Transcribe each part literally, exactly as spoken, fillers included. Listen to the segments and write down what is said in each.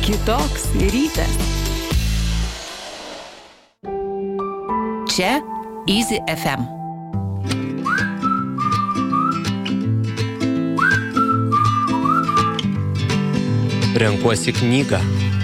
Kitoks rytas. Čia Easy F M. Renkuosi knygą.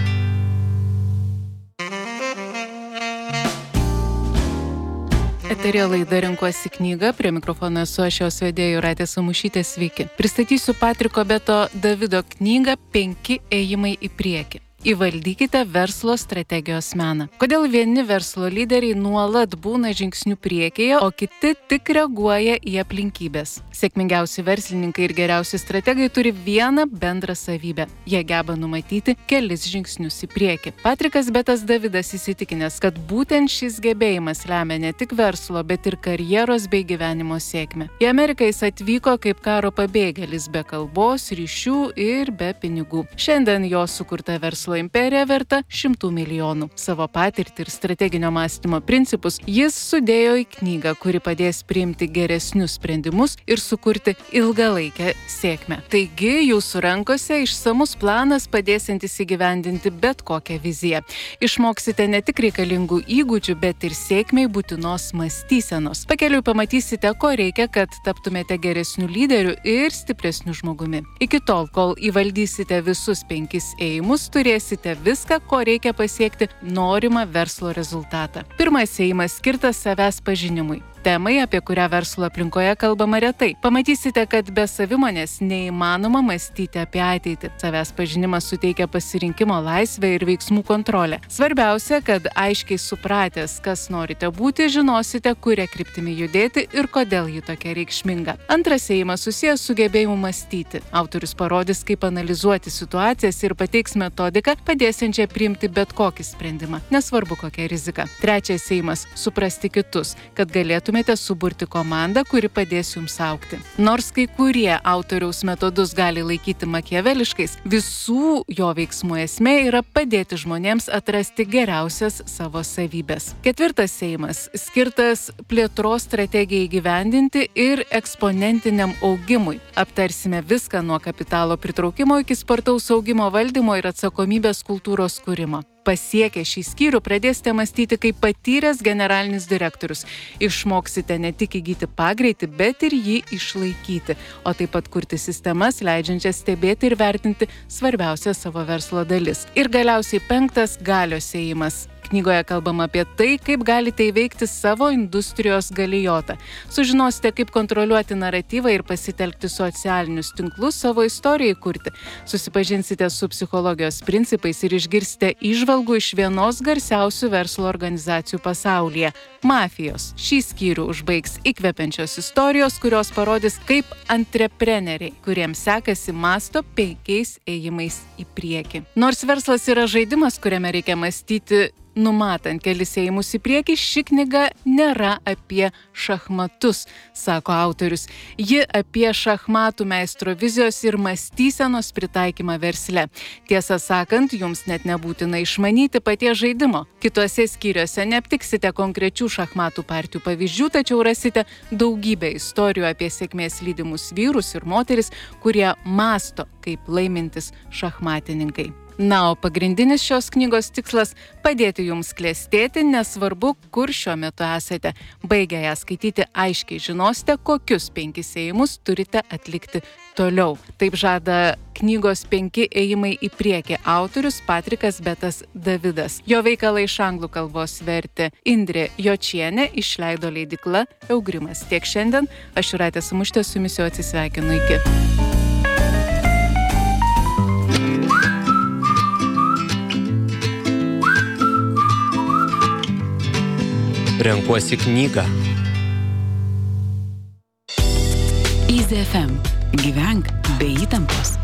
Eteryje laida Renkuosi knygą, prie mikrofono esu aš jos vedėja Jūratė Samušytė, sveiki. Pristatysiu Patriko Beto Davido knygą Penki ėjimai į priekį. Įvaldykite verslo strategijos meną. Kodėl vieni verslo lyderiai nuolat būna žingsnių priekyje, o kiti tik reaguoja į aplinkybės? Sėkmingiausi verslininkai ir geriausi strategai turi vieną bendrą savybę. Jie geba numatyti kelis žingsnius į priekį. Patrikas Betas Davidas įsitikinęs, kad būtent šis gebėjimas lemia ne tik verslo, bet ir karjeros bei gyvenimo sėkmę. Į Ameriką jis atvyko kaip karo pabėgėlis, be kalbos, ryšių ir be pinigų. Šiandien jo sukurta verslo imperija verta šimtų milijonų. Savo patirtį ir strateginio mąstymo principus jis sudėjo į knygą, kuri padės priimti geresnius sprendimus ir sukurti ilgalaikę sėkmę. Taigi, jūsų rankose išsamus planas padėsiantis įgyvendinti bet kokią viziją. Išmoksite ne tik reikalingų įgūdžių, bet ir sėkmei būtinos mąstysenos. Pakeliui pamatysite, ko reikia, kad taptumėte geresnių lyderių ir stipresnių žmogumi. Iki tol, kol įvaldysite visus penkis ėjimus, turėsite viską, ko reikia pasiekti norimą verslo rezultatą. Pirmas ėjimas skirtas savęs pažinimui. Temai, apie kurią verslo aplinkoje kalbama retai. Pamatysite, kad be savimonės neįmanoma mąstyti apie ateitį. Savęs pažinimas suteikia pasirinkimo laisvę ir veiksmų kontrolę. Svarbiausia, kad aiškiai supratęs, kas norite būti, žinosite, kuria kryptimi judėti ir kodėl ji tokia reikšminga. Antras ėjimas susijęs su gebėjimu mąstyti. Autorius parodys, kaip analizuoti situacijas ir pateiks metodiką, padėsiančią priimti bet kokį sprendimą, nesvarbu kokia rizika. Trečias ėjimas – suprasti kitus, kad galėtų suburti komandą, kuri padės jums augti. Nors kai kurie autoriaus metodus gali laikyti makiaveliškais, visų jo veiksmų esmė yra padėti žmonėms atrasti geriausias savo savybės. Ketvirtas ėjimas skirtas plėtros strategijai įgyvendinti ir eksponentiniam augimui. Aptarsime viską nuo kapitalo pritraukimo iki spartaus augimo valdymo ir atsakomybės kultūros kūrimo. Pasiekę šį skyrių pradėsite mąstyti kaip patyręs generalinis direktorius. Išmoksite ne tik įgyti pagreitį, bet ir jį išlaikyti, o taip pat kurti sistemas, leidžiančias stebėti ir vertinti svarbiausias savo verslo dalis. Ir galiausiai penktas galios ėjimas. Knygoje kalbama apie tai, kaip galite įveikti savo industrijos galijotą. Sužinosite, kaip kontroliuoti naratyvą ir pasitelkti socialinius tinklus savo istorijai kurti. Susipažinsite su psichologijos principais ir išgirsite įžvalgų iš vienos garsiausių verslo organizacijų pasaulyje – mafijos. Šį skyrių užbaigs įkvepiančios istorijos, kurios parodys, kaip antrepreneriai, kuriems sekasi, mąsto penkiais ėjimais į priekį. Nors verslas yra žaidimas, kuriame reikia mąstyti numatant kelis ėjimus į priekį, ši knyga nėra apie šachmatus, sako autorius. Ji apie šachmatų meistro vizijos ir mąstysenos pritaikymą versle. Tiesą sakant, jums net nebūtina išmanyti paties žaidimo. Kituose skyriuose neaptiksite konkrečių šachmatų partijų pavyzdžių, tačiau rasite daugybę istorijų apie sėkmės lydimus vyrus ir moteris, kurie mąsto kaip laimintis šachmatininkai. Na, o pagrindinis šios knygos tikslas – padėti jums klestėti, nesvarbu, kur šiuo metu esate. Baigę ją skaityti, aiškiai žinosite, kokius penkis ėjimus turite atlikti toliau. Taip žada knygos Penki ėjimai į priekį autorius Patrikas Betas Davidas. Jo veikalą iš anglų kalbos vertė Indrė Jočienė, išleido leidykla Eugrimas. Tiek šiandien, aš Jūratė Samušytė su jumis jau atsisveikinu, iki. Renkuosi knygą. Easy F M. Gyvenk be įtampos.